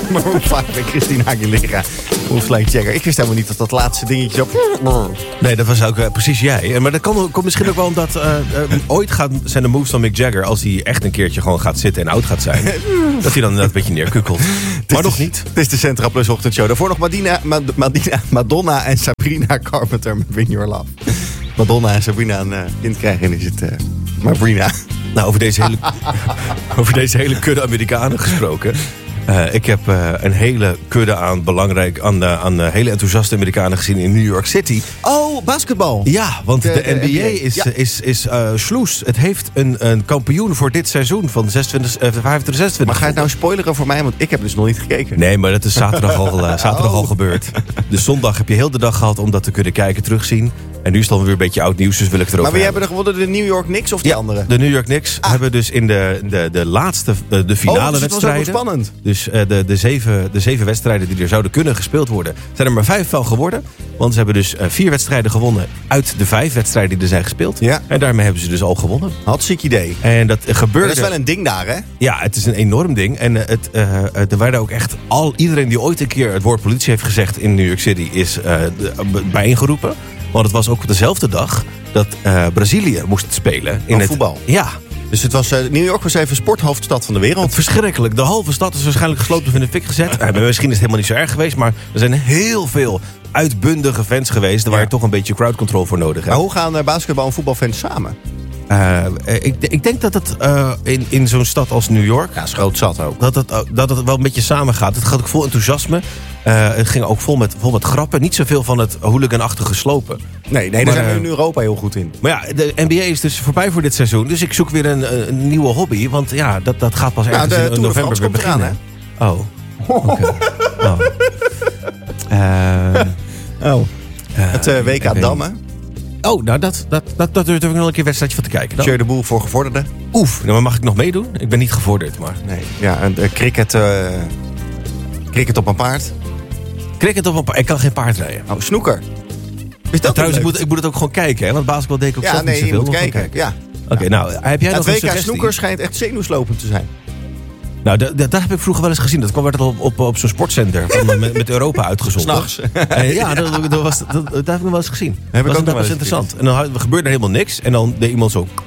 Maroon 5 en Christina Aguilera. Moves Like Jagger. Ik wist helemaal niet dat dat laatste dingetje zo... Nee, dat was ook precies jij. Maar dat komt misschien ook wel omdat... ooit zijn de moves van Mick Jagger... als hij echt een keertje gewoon gaat zitten en oud gaat zijn... dat hij dan een beetje neerkukkelt. Maar nog niet. Het is de Centra Plus ochtendshow. Daarvoor nog Madonna en Sabrina Carpenter met Win Your Love. Madonna en Sabrina een kind krijgen is het Sabrina. Nou, over deze hele kudde Amerikanen gesproken. Ik heb een hele kudde aan hele enthousiaste Amerikanen gezien in New York City. Oh, basketbal. Ja, want de NBA is sloes. Het heeft een kampioen voor dit seizoen van 25-26. Maar ga je het nou spoileren voor mij? Want ik heb dus nog niet gekeken. Nee, maar dat is zaterdag al gebeurd. Dus zondag heb je heel de dag gehad om dat te kunnen kijken, terugzien. En nu is het dan weer een beetje oud nieuws, dus wil ik erover Maar wie hebben er gewonnen? De New York Knicks of die andere? De New York Knicks hebben dus in de laatste, de finale wedstrijden... Dat was ook spannend. Dus de 7 wedstrijden die er zouden kunnen gespeeld worden... zijn er maar 5 van geworden. Want ze hebben dus 4 wedstrijden gewonnen uit de 5 wedstrijden die er zijn gespeeld. Ja. En daarmee hebben ze dus al gewonnen. Hartstikke idee. En dat gebeurde... Maar dat is wel een ding daar, hè? Ja, het is een enorm ding. En er waren ook echt iedereen die ooit een keer het woord politie heeft gezegd in New York City... is bijeengeroepen. Want het was ook dezelfde dag dat Brazilië moest spelen. In het voetbal? Ja. Dus het was, New York was even sporthoofdstad van de wereld. Verschrikkelijk. De halve stad is waarschijnlijk gesloten of in de fik gezet. Misschien is het helemaal niet zo erg geweest. Maar er zijn heel veel uitbundige fans geweest... waar je toch een beetje crowd control voor nodig hebt. Maar hoe gaan basketbal- en voetbalfans samen? Ik denk dat het in zo'n stad als New York... Ja, is groot zat ook. Dat het wel een beetje samen gaat. Het gaat ook vol enthousiasme. Het ging ook vol met grappen. Niet zoveel van het hooliganachtige slopen. Nee, daar zijn we in Europa heel goed in. Maar ja, de NBA is dus voorbij voor dit seizoen. Dus ik zoek weer een nieuwe hobby. Want ja, dat gaat pas ergens in november weer beginnen. Oh, oké. Het WK Dammen. Oh, nou, dat durf ik nog een keer een wedstrijdje van te kijken. Tjeu de Boel voor gevorderden. Oef, nou, maar mag ik nog meedoen? Ik ben niet gevorderd, maar... Nee, ja, cricket op een paard. Cricket op een paard? Ik kan geen paard rijden. Oh, snoeker. Is dat trouwens, ik moet het ook gewoon kijken, hè? Want basketbal deed ik ook zelf niet zoveel. Ja, nee, je moet kijken. Ja. Oké, nou, heb jij nog een suggestie? Het WK snoeker schijnt echt zenuwslopend te zijn. Nou, dat heb ik vroeger wel eens gezien. Dat werd op zo'n sportcenter met Europa uitgezonden. 'Nachts. Ja, dat heb ik nog wel eens gezien. Dat was interessant. En dan gebeurde er helemaal niks. En dan deed iemand zo...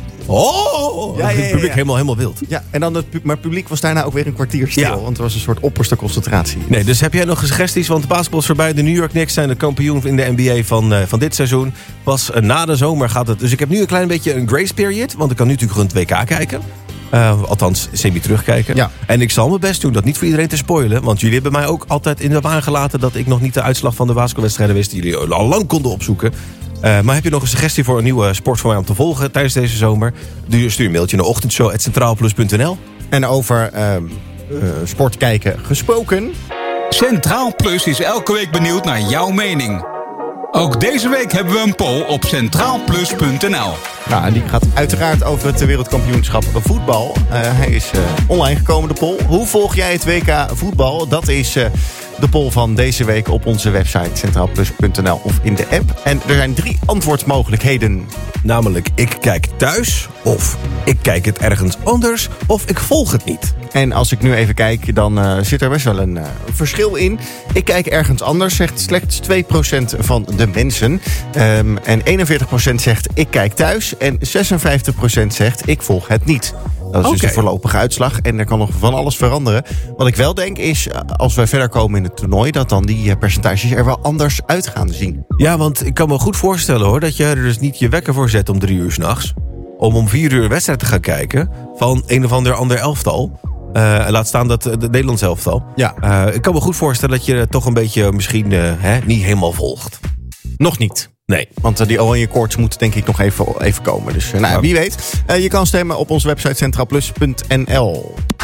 Oh! Het publiek helemaal wild. Ja, en dan maar het publiek was daarna ook weer een kwartier stil. Ja. Want het was een soort opperste concentratie. Nee, dus heb jij nog suggesties? Want de basketbal is voorbij. De New York Knicks zijn de kampioen in de NBA van dit seizoen. Pas na de zomer gaat het. Dus ik heb nu een klein beetje een grace period. Want ik kan nu natuurlijk gewoon het WK kijken. Althans, semi-terugkijken. Ja. En ik zal mijn best doen dat niet voor iedereen te spoilen. Want jullie hebben mij ook altijd in de waan gelaten... dat ik nog niet de uitslag van de basketbalwedstrijden wist... die jullie al lang konden opzoeken. Maar heb je nog een suggestie voor een nieuwe sport voor mij om te volgen tijdens deze zomer? Stuur een mailtje naar ochtendshow@centraalplus.nl. En over sport kijken gesproken... Centraal Plus is elke week benieuwd naar jouw mening. Ook deze week hebben we een poll op centraalplus.nl. Nou, en die gaat uiteraard over het wereldkampioenschap voetbal. Hij is online gekomen, de poll. Hoe volg jij het WK voetbal? Dat is de poll van deze week op onze website centraalplus.nl of in de app. En er zijn 3 antwoordsmogelijkheden. Namelijk, ik kijk thuis, of ik kijk het ergens anders, of ik volg het niet. En als ik nu even kijk, dan zit er best wel een verschil in. Ik kijk ergens anders, zegt slechts 2% van de mensen. En 41% zegt ik kijk thuis. En 56% zegt ik volg het niet. Dat is dus de voorlopige uitslag. En er kan nog van alles veranderen. Wat ik wel denk is, als wij verder komen in het toernooi... dat dan die percentages er wel anders uit gaan zien. Ja, want ik kan me goed voorstellen hoor... dat je er dus niet je wekker voor zet om 3 uur 's nachts... om 4 uur een wedstrijd te gaan kijken... van een of ander elftal... laat staan dat de Nederlands elftal. Ja. Ik kan me goed voorstellen dat je toch een beetje misschien niet helemaal volgt. Nog niet. Nee. Want die oranje koorts moet denk ik nog even komen. Dus wie weet. Je kan stemmen op onze website centraalplus.nl.